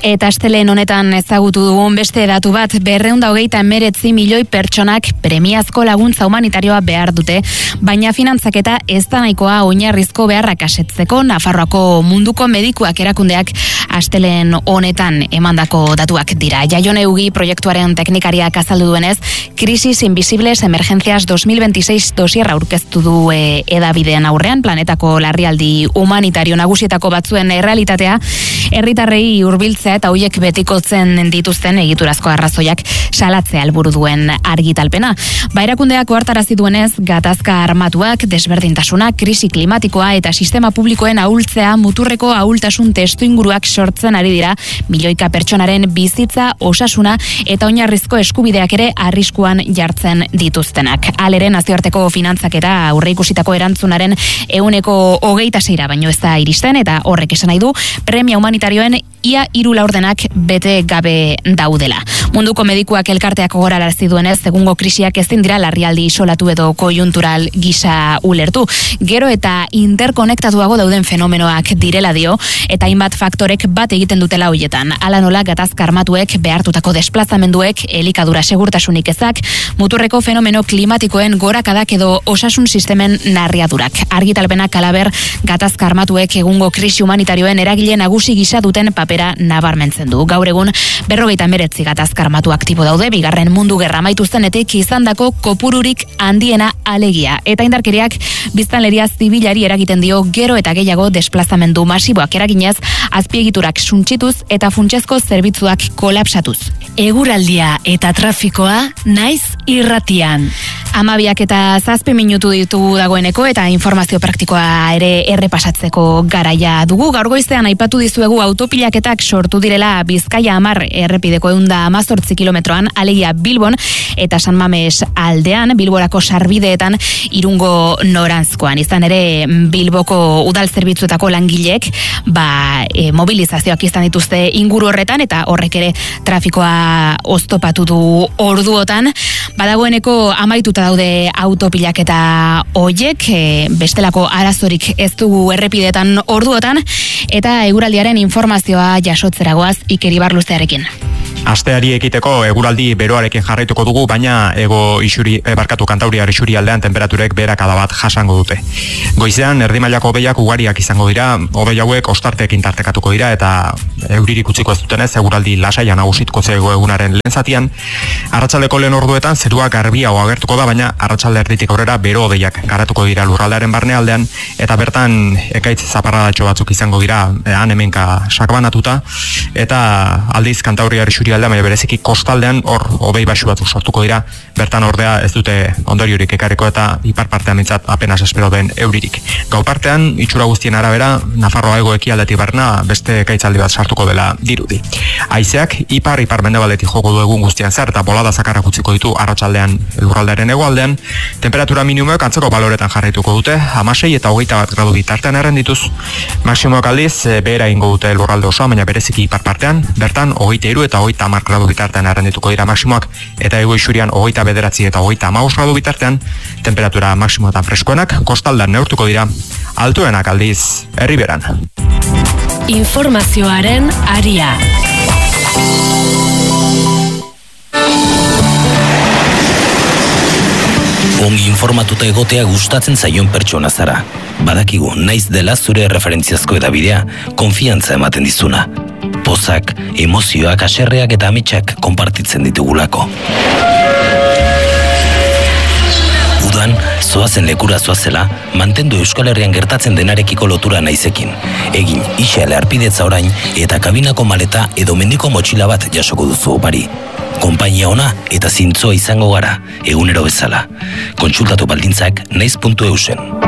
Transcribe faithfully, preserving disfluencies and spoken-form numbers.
Eta astelehen honetan ezagutu dugun beste datu bat, berrehun eta hogeita hemeretzi milioi pertsonak premiazko laguntza humanitarioa behar dute, baina finantzaketa ez da nahikoa oinarrizko beharrak asetzeko. Nafarroako munduko medikuak erakundeak astelehen honetan emandako datuak dira. Jaion Eugi proiektuaren teknikariak azaldu duenez, Crisis Invisibles Emergencias dos mil veintiséis dosierra aurkeztu du e, edabidean aurrean, planetako larrialdi humanitario nagusietako batzuen errealitatea, herritarrei hurbiltzea eta hoiek betikotzen dituzten egiturazko arrazoiak salatzea helburu duen argitalpena. Ba, erakundeak ohartarazi duenez, gatazka armatuak, desberdintasuna, krisi klimatikoa eta sistema publikoen ahultzea muturreko ahultasun testuinguruak sortzen ari dira milioika pertsonaren bizitza, osasuna eta oinarrizko eskubideak ere arriskuan jartzen dituztenak. Halere, nazioarteko finantzak eta aurreikusitako erantzunaren ehuneko hogeita seira baino ez da iristen, eta horrek esan nahi du premia humanitarioen ia hiru laurdenak bete gabe daudela. Munduko medikuak elkarteak gogorarazi duenez, egungo krisiak ezin dira larrialdi isolatu edo koiuntural gisa ulertu. Gero eta interkonektatuago dauden fenomenoak direla dio, eta hainbat faktorek bat egiten dutela hoietan. Hala nola gatazka armatuek, behartutako desplazamenduek, elikadura segurtasunik ezak, muturreko fenomeno klimatikoen gorakadak edo osasun sistemen narriadurak. Argitalpenak halaber, gatazka armatuek egungo krisi humanitarioen eragile nagusi gisa duten papera nabarmentzen du. Gaur egun berrogeita hemeretzi gatazka armatu aktibo daude, bigarren mundu gerra amaitu zenetik izandako kopururik handiena alegia. Eta indarkeriak biztanleria zibilari eragiten dio gero eta gehiago desplazamendu masiboak eraginez, azpiegiturak suntsituz eta funtsezko zerbitzuak kolapsatuz. Eguraldia eta trafikoa naiz irratian. Amabiak eta zazpi minutu ditugu dagoeneko eta informazio praktikoa ere errepasatzeko garaia dugu. Gaur goizean aipatu dizuegu autopilaketak sortu direla Bizkaia hamar errepideko ehun eta hamazortzi kilometroan, alegia Bilbon eta San Mames aldean, Bilborako sarbideetan Irungo noranzkoan. Izan ere Bilboko udal zerbitzuetako langileek ba, e, mobilizazioak izan dituzte inguru horretan, eta horrek ere trafikoa oztopatu du orduotan. Badagoeneko amaituta daude autopilaketa hoiek, e, bestelako arazorik ez dugu errepidetan orduotan, eta eguraldiaren informazioa jasotzeragoaz Iker Ibarluzearekin. Asteari ekiteko eguraldi beroarekin jarraituko dugu, baina ego isuri, e, barkatu kantauriar isuri aldean temperaturek beherakada bat jasango dute. Goizean erdimailako hodeiak ugariak izango dira, hodei hauek ostarteekin tartekatuko dira eta euririk utziko ez dutenez eguraldi lasaia nagusituko zego egunaren lehen zatian. Arratsaldeko lehen orduetan zerua garbiago agertuko da, baina arratsalde erditik aurrera bero hodeiak garatuko dira lurraldearen barnealdean, eta bertan ekaitz zaparradatxo batzuk izango dira han hemenka sakbanatuta, eta aldiz kantauriar isuri aldean, baina bereziki kostaldean hor hodei baxu batzuk sortuko dira, bertan ordea ez dute ondoriorik ekarriko eta ipar partean mintzat apenas espero den euririk. Gau partean, itxura guztien arabera, Nafarroa hego ekialdetik barna beste ekaitzaldi bat sartuko dela dirudi. Haizeak ipar ipar mendebaldetik joko du egun guztian zer, eta bolada zakarrak utziko ditu arratsaldean lurraldearen hegoaldean. Temperatura minimoek antzeko baloretan jarraituko dute, hamasei eta hogeita bat gradu bitartean errendituz. Maximoak aldiz behera ingo dute lurralde osoa, baina bereziki ipar partean, bertan hogeita hiru eta hogeita hamar gradu bitartean errendituko dira maximoak, eta ego isurian hogeita bederatzi eta hogeita hamabost gradu bitartean. Temperatura maximoetan freskoenak kostaldean neurtuko dira, altuenak aldiz herriberan. Informazioaren aria. Ongi informatuta egotea gustatzen zaion pertsona zara. Badakigu naiz dela zure referentziazko edabidea, konfiantza ematen dizuna. Pozak, emozioak, haserreak eta ametsak konpartitzen ditugulako. Udan, zoazen lekura zoazela, mantendu Euskal Herrian gertatzen denarekiko lotura naizekin. Egin isale arpidetza orain eta kabinako maleta edo mendiko motxila bat jasoko duzu opari. Konpainia ona eta zintzoa izango gara, egunero bezala. Kontsultatu baldintzak naiz puntu eusen.